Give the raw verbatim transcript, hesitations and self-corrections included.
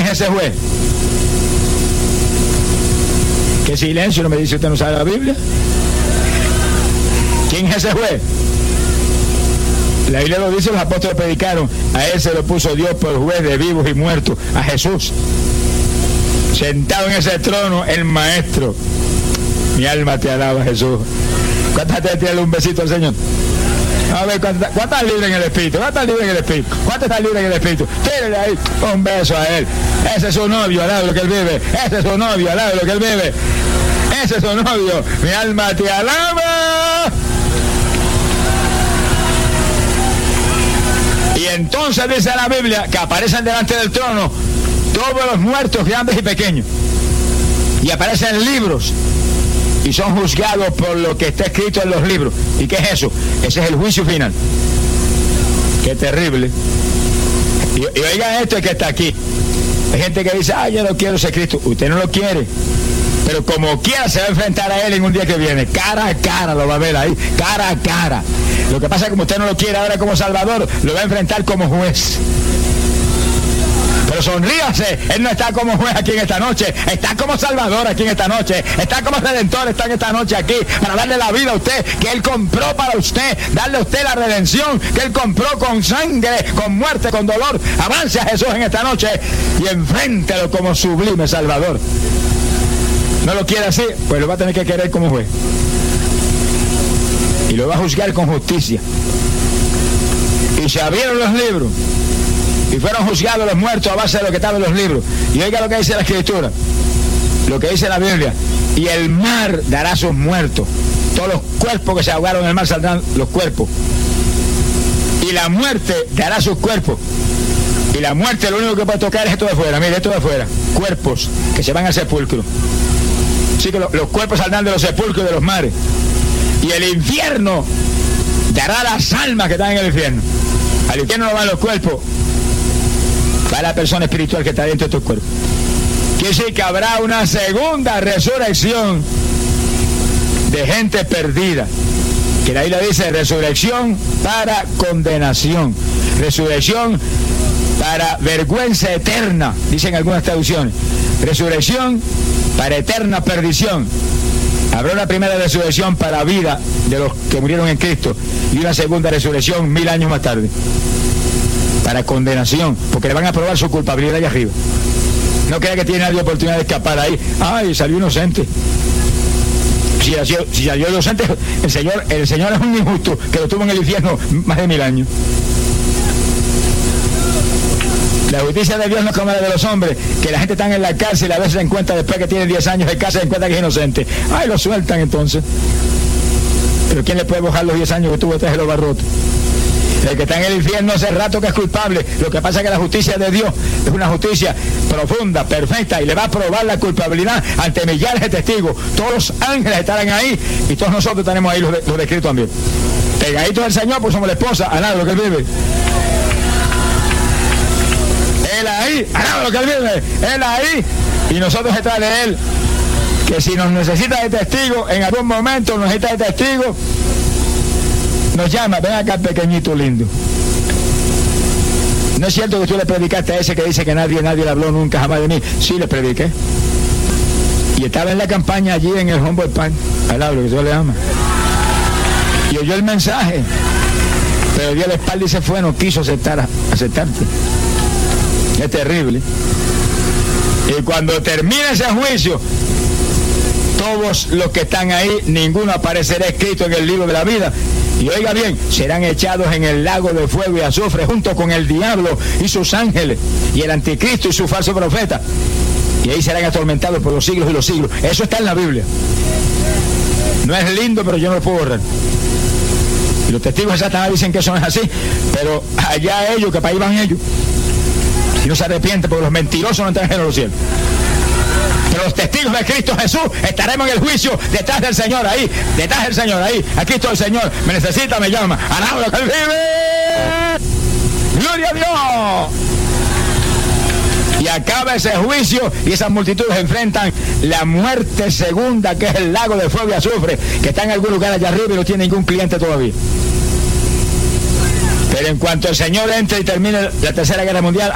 es ese juez? ¿Qué silencio? ¿No me dice usted no sabe la Biblia? ¿Quién es ese juez? La Biblia lo dice, los apóstoles predicaron, a él se lo puso Dios por juez de vivos y muertos, a Jesús. Sentado en ese trono, el maestro. Mi alma te alaba, Jesús. ¿Cuántas te tiene un besito al Señor? A ver, ¿cuántas, cuántas libres en el Espíritu? ¿Cuántas libres en el Espíritu? ¿Cuántas están libres en el Espíritu? Tírale ahí un beso a él. Ese es su novio, al lado de lo que él vive. Ese es su novio, al lado de lo que él vive. Ese es su novio. Mi alma te alaba. Y entonces dice la Biblia que aparecen delante del trono todos los muertos, grandes y pequeños. Y aparecen libros. Y son juzgados por lo que está escrito en los libros. ¿Y qué es eso? Ese es el juicio final. Qué terrible. Y, y oigan esto que está aquí. Hay gente que dice, ah, yo no quiero ser Cristo. Usted no lo quiere. Pero como quiera se va a enfrentar a él en un día que viene. Cara a cara lo va a ver ahí. Cara a cara. Lo que pasa es que como usted no lo quiere ahora como Salvador, lo va a enfrentar como juez. Pero sonríase, él no está como juez aquí en esta noche, está como Salvador aquí en esta noche, está como Redentor, está en esta noche aquí, para darle la vida a usted, que él compró para usted, darle a usted la redención, que él compró con sangre, con muerte, con dolor. Avance a Jesús en esta noche y enfréntelo como sublime Salvador. ¿No lo quiere así? Pues lo va a tener que querer como juez. Y lo va a juzgar con justicia. Y se abrieron los libros. Y fueron juzgados los muertos a base de lo que estaba en los libros. Y oiga lo que dice la Escritura, lo que dice la Biblia. Y el mar dará sus muertos. Todos los cuerpos que se ahogaron en el mar saldrán los cuerpos. Y la muerte dará sus cuerpos. Y la muerte lo único que puede tocar es esto de afuera. Mire, esto de afuera. Cuerpos que se van al sepulcro. Así que lo, los cuerpos saldrán de los sepulcros y de los mares. Y el infierno dará las almas que están en el infierno. Al infierno no van los cuerpos, va la persona espiritual que está dentro de estos cuerpos. Quiere decir que habrá una segunda resurrección de gente perdida. Que la Biblia dice resurrección para condenación. Resurrección para vergüenza eterna, dicen algunas traducciones. Resurrección para eterna perdición. Habrá una primera resurrección para vida de los que murieron en Cristo y una segunda resurrección mil años más tarde para condenación, porque le van a probar su culpabilidad allá arriba. No crea que tiene nadie oportunidad de escapar ahí. Ay, salió inocente. Si salió, si salió inocente, el Señor, el Señor es un injusto que lo tuvo en el infierno más de mil años. La justicia de Dios no es como la de los hombres, que la gente está en la cárcel y a veces se encuentra, después que tiene diez años de cárcel, se encuentra que es inocente. Ay, lo sueltan entonces. Pero ¿quién le puede bajar los diez años que tuvo detrás de los barrotes? El que está en el infierno hace rato que es culpable. Lo que pasa es que la justicia de Dios es una justicia profunda, perfecta, y le va a probar la culpabilidad ante millares de testigos. Todos los ángeles estarán ahí y todos nosotros tenemos ahí los, de, los descritos también. Pegaditos al Señor, pues somos la esposa, al lado de lo que él vive. Él ahí, al lado de lo que él vive, él ahí, y nosotros detrás de él. Que si nos necesita de testigo, en algún momento nos necesita de testigo, nos llama, ven acá pequeñito lindo. No es cierto que tú le predicaste a ese que dice que nadie, nadie le habló nunca jamás de mí. Sí, le prediqué. Y estaba en la campaña allí en el Humboldt Park, al lado, lo que Dios le ama. Y oyó el mensaje, pero dio la espalda y se fue, no quiso aceptar, aceptarte. Es terrible. Y cuando termine ese juicio, todos los que están ahí, ninguno aparecerá escrito en el libro de la vida. Y oiga bien, serán echados en el lago de fuego y azufre junto con el diablo y sus ángeles y el anticristo y su falso profeta. Y ahí serán atormentados por los siglos y los siglos. Eso está en la Biblia. No es lindo, pero yo no lo puedo borrar. Y los testigos de Satanás dicen que eso no es así, pero allá ellos, que para ahí van ellos. Y no se arrepienten, porque los mentirosos no entran en los cielos. Pero los testigos de Cristo Jesús estaremos en el juicio detrás del Señor ahí, detrás del Señor ahí. Aquí está el Señor, me necesita, me llama. Alaba lo que Él vive. Gloria a Dios. Y acaba ese juicio y esas multitudes enfrentan la muerte segunda, que es el lago de fuego y azufre, que está en algún lugar allá arriba y no tiene ningún cliente todavía. Pero en cuanto el Señor entre y termine la tercera guerra mundial,